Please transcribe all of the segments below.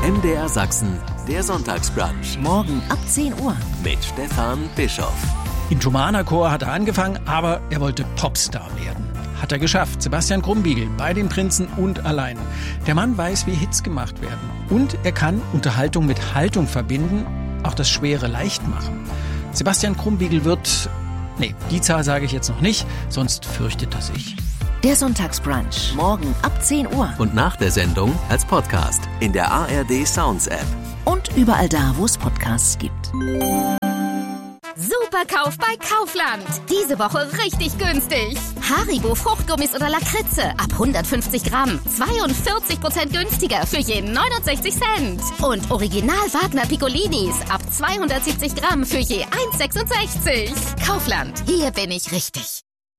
MDR Sachsen, der Sonntagsbrunch. Morgen ab 10 Uhr. Mit Stefan Bischoff. Im Thomanerchor hat er angefangen, aber er wollte Popstar werden. Hat er geschafft. Sebastian Krumbiegel bei den Prinzen und allein. Der Mann weiß, wie Hits gemacht werden. Und er kann Unterhaltung mit Haltung verbinden, auch das Schwere leicht machen. Sebastian Krumbiegel wird... Nee, die Zahl sage ich jetzt noch nicht, sonst fürchtet er sich. Der Sonntagsbrunch. Morgen ab 10 Uhr. Und nach der Sendung als Podcast in der ARD Sounds App. Und überall da, wo es Podcasts gibt. Superkauf bei Kaufland. Diese Woche richtig günstig. Haribo Fruchtgummis oder Lakritze ab 150 Gramm. 42% günstiger für je 69 Cent. Und Original Wagner Piccolinis ab 270 Gramm für je 1,66. Kaufland, hier bin ich richtig.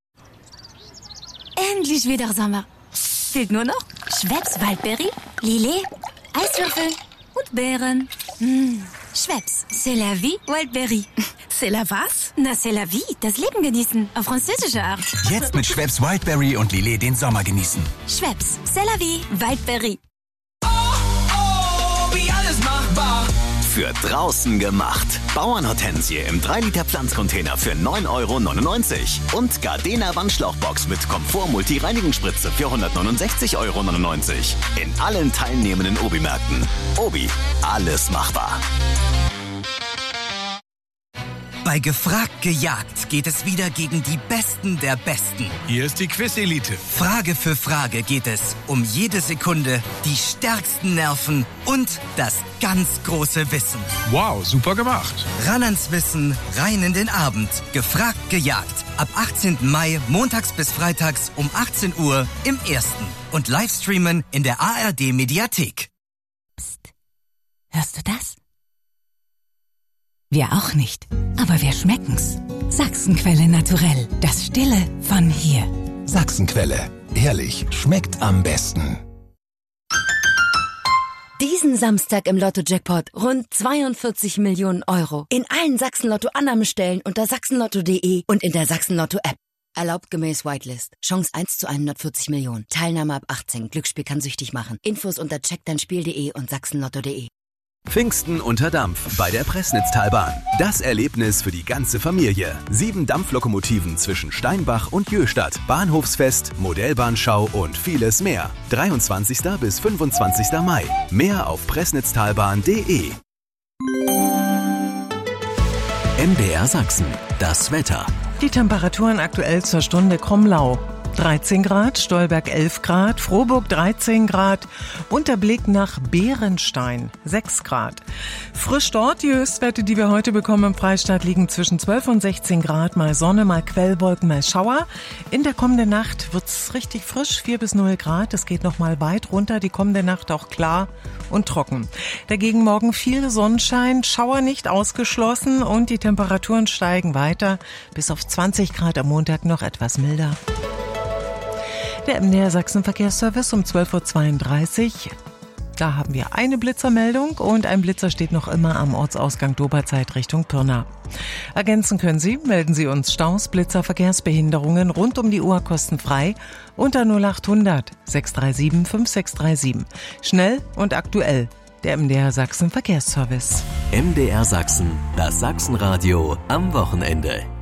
Endlich wieder Sommer. Fehlt nur noch Schweppes Waldbeere, Lillet, Eiswürfel und Beeren. Schweppes, c'est la vie, Wildberry. C'est la was? Na, c'est la vie, das Leben genießen, auf französische Art. Jetzt mit Schweppes Wildberry und Lillet den Sommer genießen. Schweppes, c'est la vie, Wildberry. Oh, oh, wie alles machbar. Für draußen gemacht. Bauernhortensie im 3-Liter Pflanzcontainer für 9,99 €. Und Gardena Wandschlauchbox mit Komfort-Multi-Reinigungsspritze für 169,99 €. In allen teilnehmenden Obi-Märkten. Obi, alles machbar. Bei Gefragt gejagt geht es wieder gegen die Besten der Besten. Hier ist die Quiz-Elite. Frage für Frage geht es um jede Sekunde, die stärksten Nerven und das ganz große Wissen. Wow, super gemacht. Ran ans Wissen, rein in den Abend. Gefragt gejagt. Ab 18. Mai, montags bis freitags um 18 Uhr im Ersten. Und Livestreamen in der ARD-Mediathek. Psst. Hörst du das? Wir auch nicht. Aber wir schmecken's. Sachsenquelle naturell. Das Stille von hier. Sachsenquelle. Ehrlich, schmeckt am besten. Diesen Samstag im Lotto-Jackpot rund 42 Millionen €. In allen Sachsen-Lotto-Annahmestellen unter sachsenlotto.de und in der Sachsen-Lotto-App. Erlaubt gemäß Whitelist. Chance 1 zu 140 Millionen. Teilnahme ab 18. Glücksspiel kann süchtig machen. Infos unter checkdeinspiel.de und sachsenlotto.de. Pfingsten unter Dampf bei der Pressnitztalbahn. Das Erlebnis für die ganze Familie. 7 Dampflokomotiven zwischen Steinbach und Jöhstadt. Bahnhofsfest, Modellbahnschau und vieles mehr. 23. bis 25. Mai. Mehr auf pressnitztalbahn.de. MDR Sachsen. Das Wetter. Die Temperaturen aktuell zur Stunde: Kromlau 13 Grad, Stolberg 11 Grad, Frohburg 13 Grad und der Blick nach Bärenstein 6 Grad. Frisch dort, die Höchstwerte, die wir heute bekommen im Freistaat, liegen zwischen 12 und 16 Grad, mal Sonne, mal Quellwolken, mal Schauer. In der kommenden Nacht wird's richtig frisch, 4 bis 0 Grad. Es geht noch mal weit runter, die kommende Nacht auch klar und trocken. Dagegen morgen viel Sonnenschein, Schauer nicht ausgeschlossen und die Temperaturen steigen weiter bis auf 20 Grad, am Montag noch etwas milder. Der MDR Sachsen Verkehrsservice um 12:32 Uhr. Da haben wir eine Blitzermeldung und ein Blitzer steht noch immer am Ortsausgang Doberzeit Richtung Pirna. Ergänzen können Sie, melden Sie uns Staus, Blitzer, Verkehrsbehinderungen rund um die Uhr kostenfrei unter 0800 637 5637. Schnell und aktuell. Der MDR Sachsen Verkehrsservice. MDR Sachsen, das Sachsenradio am Wochenende.